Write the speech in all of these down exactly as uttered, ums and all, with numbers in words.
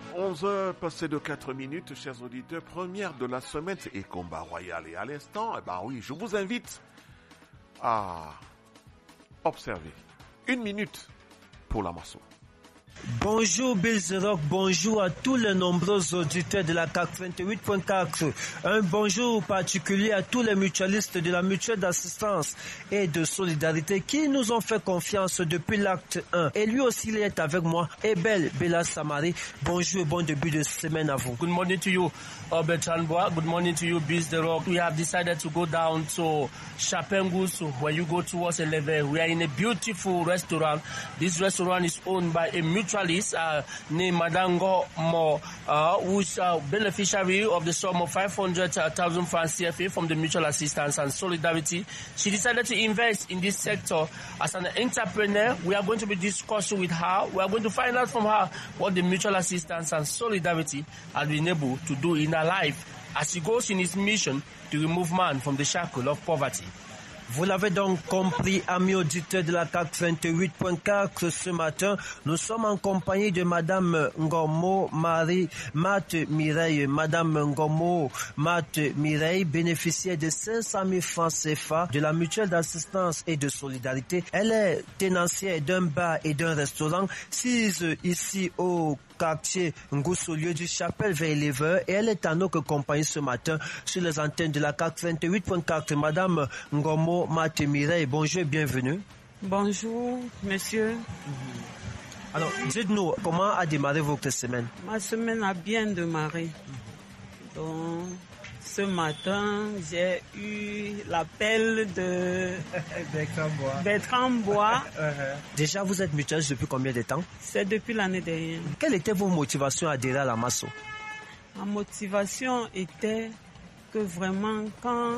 onze heures passées de quatre minutes, chers auditeurs, première de la semaine, c'est Combat Royal. Et à l'instant, eh ben oui, je vous invite à observer une minute pour la Masso. Bonjour Bill The Rock, bonjour à tous les nombreux auditeurs de la quatre-vingt-huit point quatre. Un bonjour particulier à tous les mutualistes de la mutuelle d'assistance et de solidarité qui nous ont fait confiance depuis l'acte un. Et lui aussi, il est avec moi, Ebel Bella Samari. Bonjour et bon début de semaine à vous. Good morning to you, Bertrand Bois. Good morning to you, Bill The Rock. We have decided to go down to Chapengus, where you go towards eleven. We are in a beautiful restaurant. This restaurant is owned by a mutual Uh, named Madango Mo, uh, who's a uh, beneficiary of the sum of five hundred thousand francs C F A from the Mutual Assistance and Solidarity. She decided to invest in this sector as an entrepreneur. We are going to be discussing with her. We are going to find out from her what the Mutual Assistance and Solidarity has been able to do in her life as she goes in its mission to remove man from the shackle of poverty. Vous l'avez donc compris, amis auditeurs de la quatre-vingt-huit point quatre, ce matin, nous sommes en compagnie de Madame Ngomo Marie Mat Mireille. Madame Ngomo Mat Mireille, bénéficiaire de cinq cent mille francs C F A de la mutuelle d'assistance et de solidarité. Elle est tenancière d'un bar et d'un restaurant, sise ici au quartier Ngoussou, lieu du Chapelle vers l'Ever, et elle est à notre compagnie ce matin sur les antennes de la quatre-vingt-huit point quatre. Madame Ngomo Mat Mireille, bonjour et bienvenue. Bonjour, monsieur. Alors, dites-nous, comment a démarré votre semaine? Ma semaine a bien démarré. Donc, ce matin, j'ai eu l'appel de Bertrand Bois. Déjà, vous êtes mutualiste depuis combien de temps? C'est depuis l'année dernière. Quelle était vos motivations à adhérer à la Masso? Ma motivation était que vraiment, quand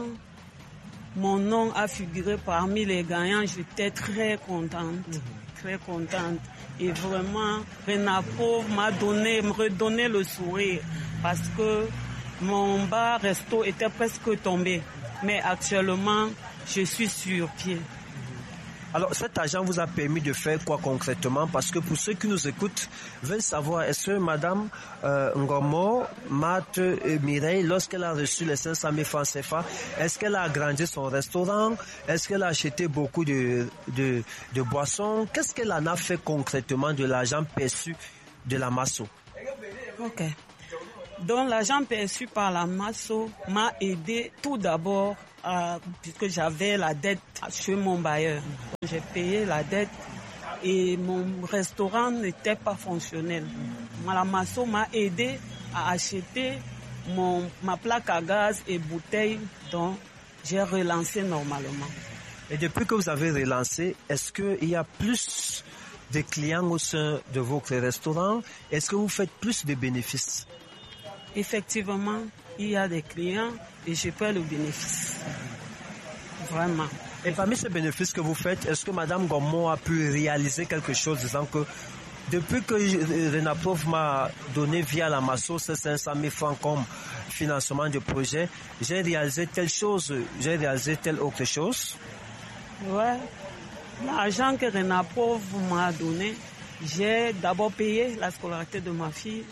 mon nom a figuré parmi les gagnants, j'étais très contente, mmh. très contente. Et vraiment, Renapov m'a donné, me redonné le sourire parce que mon bar resto était presque tombé. Mais actuellement, je suis sur pied. Alors, cet argent vous a permis de faire quoi concrètement? Parce que pour ceux qui nous écoutent, veulent savoir, est-ce que Madame euh, Ngomo Mat Mireille, lorsqu'elle a reçu les cinq cent mille francs C F A, est-ce qu'elle a agrandi son restaurant? Est-ce qu'elle a acheté beaucoup de, de, de boissons? Qu'est-ce qu'elle en a fait concrètement de l'argent perçu de la Masso? Ok. Donc, l'argent perçu par la Masso m'a aidé tout d'abord Euh, puisque j'avais la dette chez mon bailleur. J'ai payé la dette et mon restaurant n'était pas fonctionnel. La Masso m'a aidé à acheter mon, ma plaque à gaz et bouteilles, donc j'ai relancé normalement. Et depuis que vous avez relancé, est-ce qu'il y a plus de clients au sein de votre restaurant? Est-ce que vous faites plus de bénéfices? Effectivement, il y a des clients et je fais le bénéfice. Vraiment. Et parmi ces bénéfices que vous faites, est-ce que Madame Ngomo a pu réaliser quelque chose disant que depuis que Renapov m'a donné via la Masso ces cinq cent mille francs comme financement de projet, j'ai réalisé telle chose, j'ai réalisé telle autre chose? Ouais. L'argent que Renapov m'a donné, j'ai d'abord payé la scolarité de ma fille.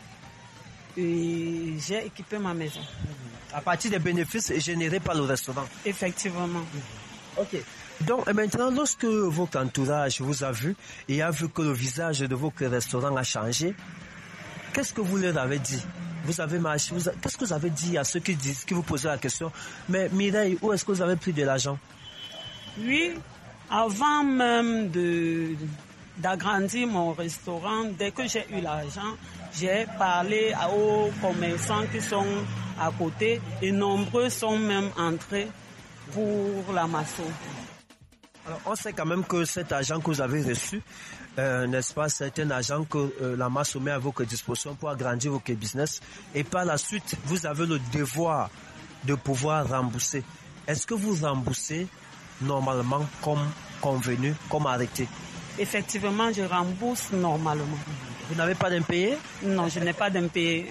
Et j'ai équipé ma maison. À partir des bénéfices générés par le restaurant? Effectivement. Ok. Donc maintenant, lorsque votre entourage vous a vu et a vu que le visage de votre restaurant a changé, qu'est-ce que vous leur avez dit? Vous avez marché, vous a... qu'est-ce que vous avez dit à ceux qui, disent, qui vous posaient la question? Mais Mireille, où est-ce que vous avez pris de l'argent? Oui, avant même de... d'agrandir mon restaurant, dès que j'ai eu l'argent, j'ai parlé aux commerçants qui sont à côté et nombreux sont même entrés pour la Masso. Alors, on sait quand même que cet argent que vous avez reçu, euh, n'est-ce pas, c'est un argent que euh, la Masso met à votre disposition pour agrandir votre business et par la suite, vous avez le devoir de pouvoir rembourser. Est-ce que vous remboursez normalement comme convenu, comme arrêté? Effectivement, je rembourse normalement. Vous n'avez pas d'impayé? Non, je n'ai pas d'impayé.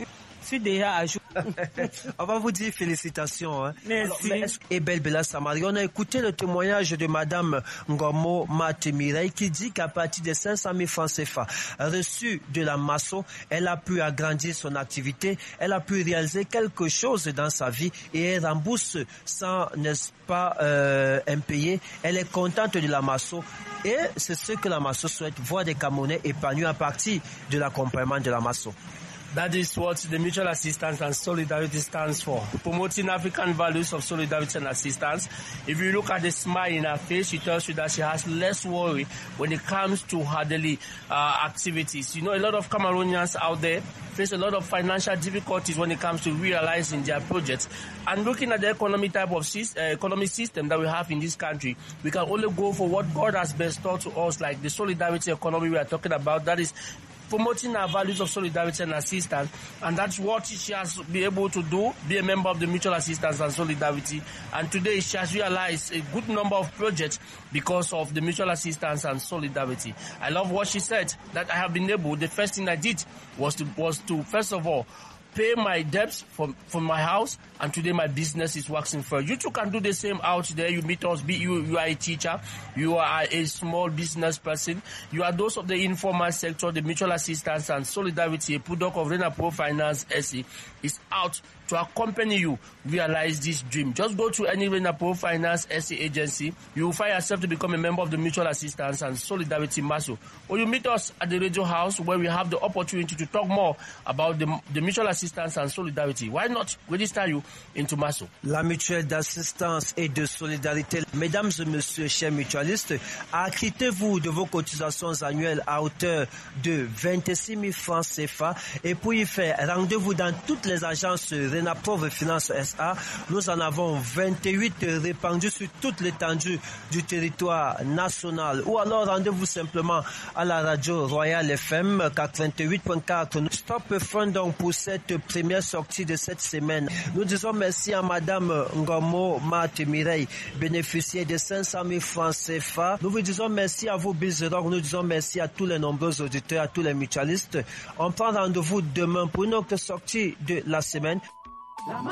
suis déjà à jour. On va vous dire félicitations. Hein. Merci. Alors, et Belle Bella Samari, on a écouté le témoignage de Madame Ngormo Mate Mireille qui dit qu'à partir de cinq cent mille francs C F A reçus de la Masso, elle a pu agrandir son activité, elle a pu réaliser quelque chose dans sa vie et elle rembourse sans, n'est-ce pas, euh, impayé. Elle est contente de la Masso et c'est ce que la Masso souhaite, voir des Camerounais épanouis à partir de l'accompagnement de la Masso. That is what the Mutual Assistance and Solidarity stands for, promoting African values of solidarity and assistance. If you look at the smile in her face, she tells you that she has less worry when it comes to her daily uh, activities. You know, a lot of Cameroonians out there face a lot of financial difficulties when it comes to realizing their projects. And looking at the economic type of uh, economic system that we have in this country, we can only go for what God has bestowed to us, like the solidarity economy we are talking about. That is promoting our values of solidarity and assistance, and that's what she has been able to do, be a member of the Mutual Assistance and Solidarity. And today she has realized a good number of projects because of the Mutual Assistance and Solidarity. I love what she said, that I have been able, the first thing I did was to, was to first of all, pay my debts from, from my house, and today my business is waxing further. You too can do the same out there. You meet us, be you, you are a teacher, you are a small business person, you are those of the informal sector. The Mutual Assistance and Solidarity, a product of Renapro Finance S A, is out to accompany you realize this dream. Just go to any Renapro Finance S A agency. You will find yourself to become a member of the Mutual Assistance and Solidarity Masso. Or you meet us at the Radio House, where we have the opportunity to talk more about the, the Mutual Assistance and Solidarity. Why not register you into Masso? La mutuelle d'assistance et de solidarité. Mesdames et messieurs, chers mutualistes, acquittez-vous de vos cotisations annuelles à hauteur de vingt-six mille francs C F A, et pour y faire, rendez-vous dans toutes les agences Renapro Finance S A. Nous en avons vingt-huit répandus sur toute l'étendue du territoire national, ou alors rendez-vous simplement à la radio Royal F M quatre-vingt-huit point quatre. Stop Fun donc pour cette première sortie de cette semaine. Nous disons merci à Madame Ngormo Mate Mireille, bénéficiaire de cinq cent mille francs C F A. Nous vous disons merci à vous, Bizrock. Nous disons merci à tous les nombreux auditeurs, à tous les mutualistes. On prend rendez-vous demain pour une autre sortie de la semaine.